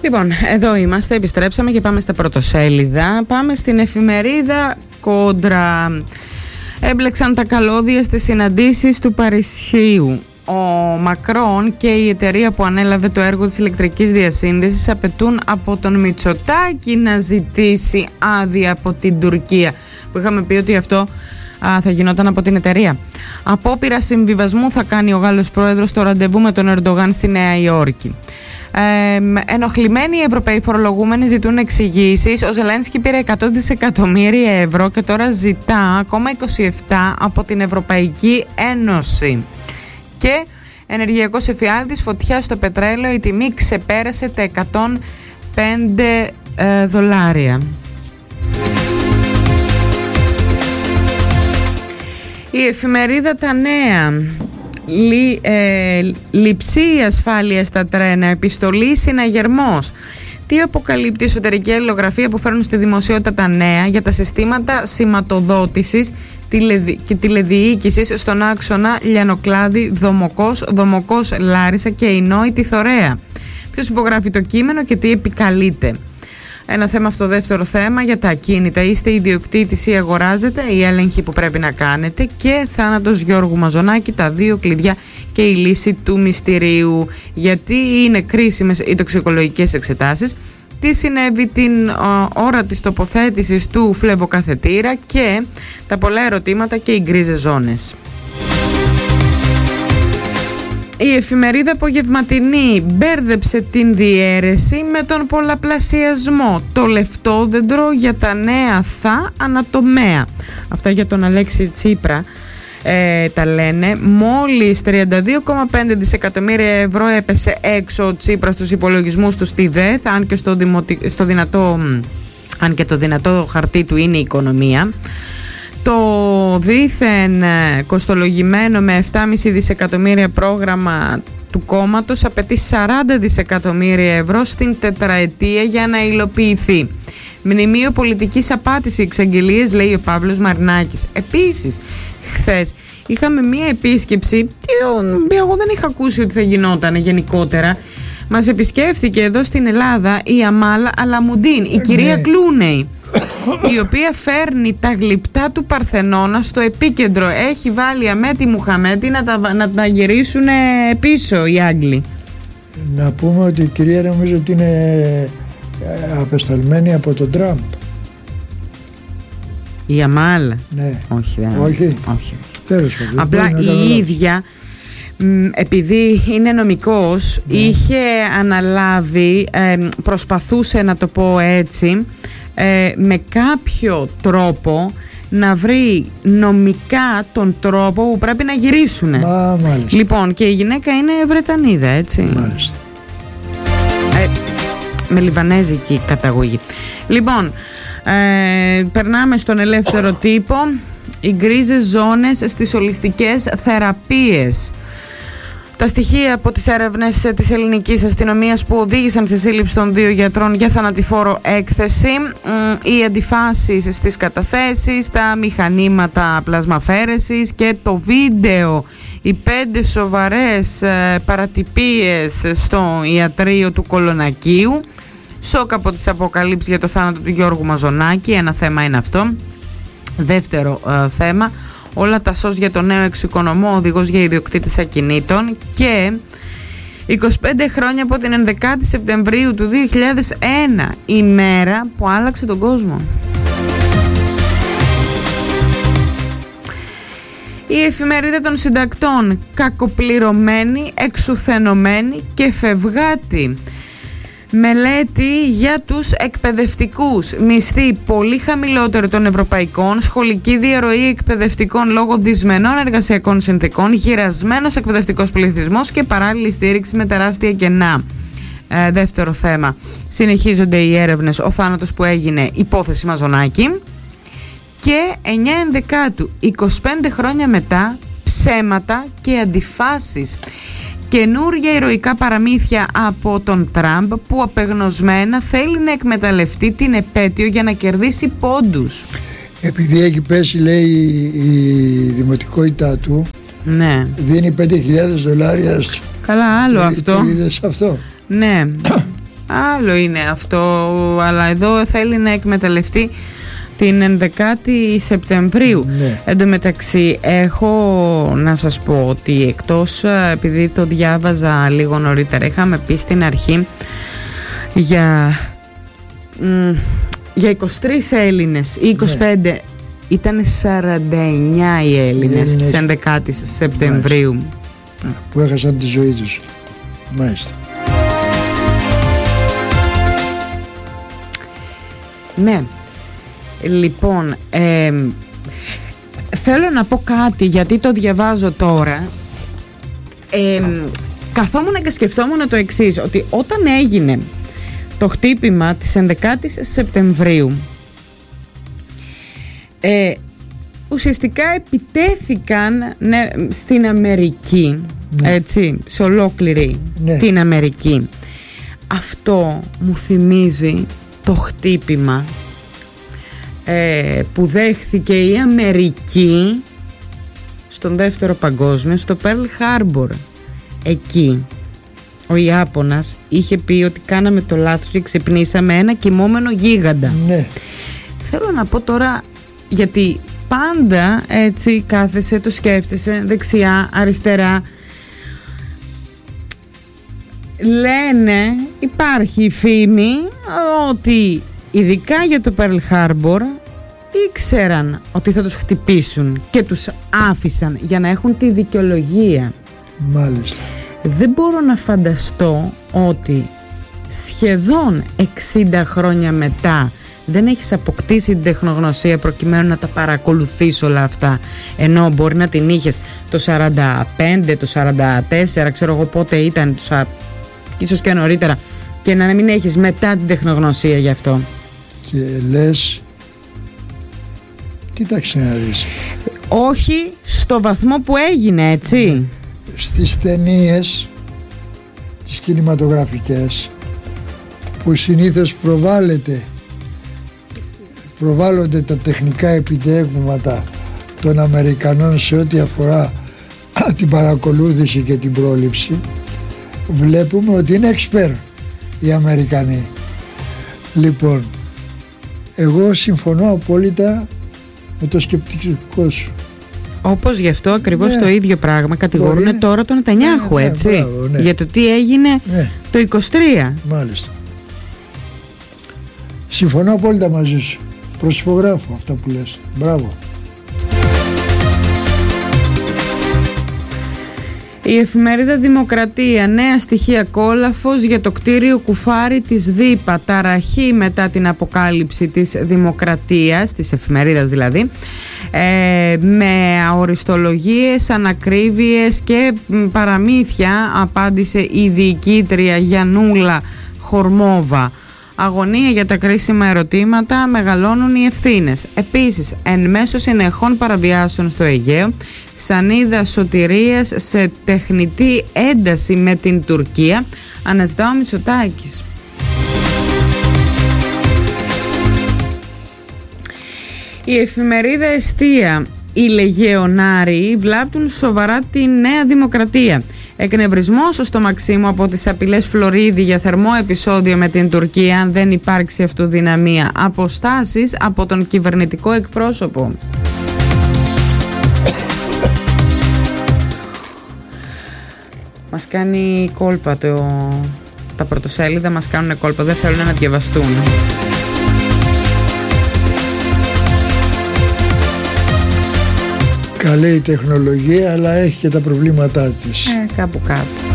Λοιπόν, εδώ είμαστε, επιστρέψαμε και πάμε στα πρωτοσέλιδα. Πάμε στην εφημερίδα Κόντρα. Έμπλεξαν τα καλώδια στις συναντήσεις του Παρισιού. Ο Μακρόν και η εταιρεία που ανέλαβε το έργο της ηλεκτρικής διασύνδεσης απαιτούν από τον Μητσοτάκη να ζητήσει άδεια από την Τουρκία, που είχαμε πει ότι αυτό θα γινόταν από την εταιρεία. Απόπειρα συμβιβασμού θα κάνει ο Γάλλος πρόεδρος στο ραντεβού με τον Ερντογάν στη Νέα Υόρκη. Ενοχλημένοι οι Ευρωπαίοι φορολογούμενοι ζητούν εξηγήσεις. Ο Ζελένσκι πήρε 100 δισεκατομμύρια ευρώ και τώρα ζητά ακόμα 27 από την Ευρωπαϊκή Ένωση. Και ενεργειακός εφιάλτης, φωτιά στο πετρέλαιο, η τιμή ξεπέρασε τα $105. Η εφημερίδα Τα Νέα. Λειψή ασφάλεια στα τρένα, επιστολή συναγερμός. Τι αποκαλύπτει η εσωτερική αλληλογραφία που φέρνουν στη δημοσιότητα τα νέα για τα συστήματα σηματοδότησης και τηλεδιοίκησης στον άξονα Λιανοκλάδη Δομοκός Λάρισα και η Νόητη Θωρέα. Ποιος υπογράφει το κείμενο και τι επικαλείται. Ένα θέμα αυτό. Δεύτερο θέμα για τα ακίνητα. Είστε ιδιοκτήτης ή αγοράζετε, οι έλεγχοι που πρέπει να κάνετε. Και θάνατος Γιώργου Μαζονάκη, τα δύο κλειδιά και η λύση του μυστηρίου. Γιατί είναι κρίσιμες οι τοξικολογικές εξετάσεις, τι συνέβη την ώρα της τοποθέτησης του φλεβοκαθετήρα και τα πολλά ερωτήματα και οι γκρίζες ζώνες. Η εφημερίδα Απογευματινή μπέρδεψε την διαίρεση με τον πολλαπλασιασμό. Το λεφτόδεντρο για τα νέα θα ανατομέα. Αυτά για τον Αλέξη Τσίπρα τα λένε. Μόλις 32,5 δισεκατομμύρια ευρώ έπεσε έξω ο Τσίπρας στους υπολογισμούς του στη ΔΕΘ, αν και το δυνατό χαρτί του είναι η οικονομία. Το δήθεν κοστολογημένο με 7,5 δισεκατομμύρια πρόγραμμα του κόμματος απαιτεί 40 δισεκατομμύρια ευρώ στην τετραετία για να υλοποιηθεί. Μνημείο πολιτικής απάτης, εξαγγελίες, λέει ο Παύλος Μαρινάκης. Επίσης, χθες είχαμε μία επίσκεψη, εγώ δεν είχα ακούσει ότι θα γινόταν γενικότερα. Μας επισκέφθηκε εδώ στην Ελλάδα η Αμάλα Αλαμουντίν, η κυρία Κλούνεϊ, η οποία φέρνει τα γλυπτά του Παρθενώνα στο επίκεντρο. Έχει βάλει Αμέτη Μουχαμέτη να τα γυρίσουν πίσω οι Άγγλοι. Να πούμε ότι η κυρία νομίζω ότι είναι απεσταλμένη από τον Τραμπ. Η Αμάλα? Ναι. Όχι. Απλά η ίδια, επειδή είναι νομικός, είχε αναλάβει, προσπαθούσε, να το πω έτσι, με κάποιο τρόπο να βρει νομικά τον τρόπο που πρέπει να γυρίσουν. Λοιπόν, και η γυναίκα είναι Βρετανίδα, έτσι. Μάλιστα. Με λιβανέζικη καταγωγή. Λοιπόν, περνάμε στον ελεύθερο τύπο. Οι γκρίζες ζώνες στις ολιστικές θεραπείες. Τα στοιχεία από τις έρευνες της ελληνικής αστυνομίας που οδήγησαν στη σύλληψη των 2 γιατρών για θανατηφόρο έκθεση, οι αντιφάσεις στις καταθέσεις, τα μηχανήματα πλασμαφέρεσης και το βίντεο, οι 5 σοβαρές παρατυπίες στο ιατρείο του Κολονακίου, σοκ από τις αποκαλύψεις για το θάνατο του Γιώργου Μαζονάκη. Ένα θέμα είναι αυτό. Δεύτερο θέμα, όλα τα σως για το νέο εξοικονομό οδηγός για ιδιοκτήτης ακινήτων. Και 25 χρόνια από την 11η Σεπτεμβρίου του 2001, η μέρα που άλλαξε τον κόσμο. Η εφημερίδα των συντακτών, κακοπληρωμένη, εξουθενωμένη και φευγάτη. Μελέτη για τους εκπαιδευτικούς. Μισθή πολύ χαμηλότερο των ευρωπαϊκών, σχολική διαρροή εκπαιδευτικών λόγω δυσμενών εργασιακών συνθήκων, γυρασμένος εκπαιδευτικός πληθυσμός και παράλληλη στήριξη με τεράστια κενά. Δεύτερο θέμα. Συνεχίζονται οι έρευνες, ο θάνατος που έγινε, υπόθεση Μαζονάκη. Και 9/11, 25 χρόνια μετά, ψέματα και αντιφάσεις. Καινούργια ηρωικά παραμύθια από τον Τραμπ που απεγνωσμένα θέλει να εκμεταλλευτεί την επέτειο για να κερδίσει πόντους. Επειδή έχει πέσει, λέει, η δημοτικότητά του, ναι, δίνει $5.000. Καλά, άλλο αυτό. Το είδες αυτό? Ναι. άλλο είναι αυτό, αλλά εδώ θέλει να εκμεταλλευτεί την 11η Σεπτεμβρίου. Ναι. Εν τω μεταξύ έχω να σας πω ότι εκτός, επειδή το διάβαζα λίγο νωρίτερα, είχαμε πει στην αρχή για 23 Έλληνες ή 25, ναι. Ήταν 49 οι Έλληνες της 11ης Σεπτεμβρίου που έχασαν τη ζωή τους. Μάλιστα. Ναι. Λοιπόν, θέλω να πω κάτι, γιατί το διαβάζω τώρα. Καθόμουν και σκεφτόμουν το εξής, ότι όταν έγινε το χτύπημα της 11ης Σεπτεμβρίου, ουσιαστικά επιτέθηκαν, ναι, στην Αμερική, ναι. Έτσι, σε ολόκληρη, ναι, την Αμερική. Αυτό μου θυμίζει το χτύπημα που δέχθηκε η Αμερική στον Δεύτερο Παγκόσμιο, στο Pearl Harbor. Εκεί ο Ιάπωνας είχε πει ότι κάναμε το λάθος και ξυπνήσαμε ένα κοιμόμενο γίγαντα. Ναι. Θέλω να πω τώρα, γιατί πάντα έτσι κάθεσαι, το σκέφτεσαι δεξιά, αριστερά. Λένε, υπάρχει η φήμη ότι ειδικά για το Pearl Harbor ήξεραν ότι θα τους χτυπήσουν και τους άφησαν για να έχουν τη δικαιολογία. Μάλιστα. Δεν μπορώ να φανταστώ ότι σχεδόν 60 χρόνια μετά δεν έχεις αποκτήσει την τεχνογνωσία προκειμένου να τα παρακολουθείς όλα αυτά, ενώ μπορεί να την είχες το 45, το 44, ξέρω εγώ πότε ήταν, ίσως και νωρίτερα, και να μην έχεις μετά την τεχνογνωσία γι' αυτό. Και λες, κοίταξε να δεις. Όχι στο βαθμό που έγινε, έτσι. Στις ταινίες, τις κινηματογραφικές, που συνήθως προβάλλονται τα τεχνικά επιτεύγματα των Αμερικανών σε ό,τι αφορά την παρακολούθηση και την πρόληψη, βλέπουμε ότι είναι expert οι Αμερικανοί. Λοιπόν, εγώ συμφωνώ απόλυτα με το σκεπτικό σου. Όπως γι' αυτό ακριβώς, ναι, το ίδιο πράγμα κατηγορούν τώρα τον Νετανιάχου, έτσι, μπράβο, ναι, για το τι έγινε, ναι, το 23. Μάλιστα. Συμφωνώ απόλυτα μαζί σου. Προσυπογράφω αυτά που λες. Μπράβο. Η εφημερίδα Δημοκρατία, νέα στοιχεία κόλαφος για το κτίριο κουφάρι της ΔΥΠΑ. Ταραχή μετά την αποκάλυψη της Δημοκρατίας, της εφημερίδας δηλαδή, με αοριστολογίες, ανακρίβειες και παραμύθια, απάντησε η διοικήτρια Γιαννούλα Χορμόβα. Αγωνία για τα κρίσιμα ερωτήματα, μεγαλώνουν οι ευθύνες. Επίσης, εν μέσω συνεχών παραβιάσεων στο Αιγαίο, σανίδα σωτηρίας σε τεχνητή ένταση με την Τουρκία, αναζητά ο Μητσοτάκης. Η εφημερίδα Εστία, οι λεγεωνάριοι βλάπτουν σοβαρά τη Νέα Δημοκρατία. Εκνευρισμός στο Μαξίμου από τις απειλές Φλωρίδη για θερμό επεισόδιο με την Τουρκία αν δεν υπάρξει αυτοδυναμία. Αποστάσεις από τον κυβερνητικό εκπρόσωπο. Μας κάνει κόλπα τα πρωτοσέλιδα, μας κάνουν κόλπα, δεν θέλουν να διαβαστούν. Καλή η τεχνολογία, αλλά έχει και τα προβλήματά της. Κάπου.